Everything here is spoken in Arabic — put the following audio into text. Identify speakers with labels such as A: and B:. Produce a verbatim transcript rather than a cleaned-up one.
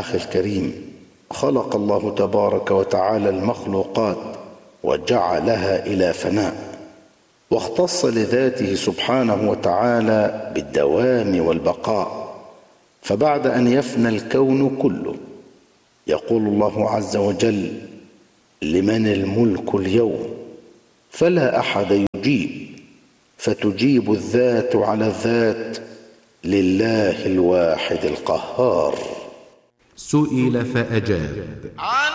A: أخي الكريم، خلق الله تبارك وتعالى المخلوقات وجعلها إلى فناء، واختص لذاته سبحانه وتعالى بالدوام والبقاء. فبعد أن يفنى الكون كله يقول الله عز وجل: لمن الملك اليوم؟ فلا أحد يجيب، فتجيب الذات على الذات لله الواحد القهار.
B: سئل فأجاب: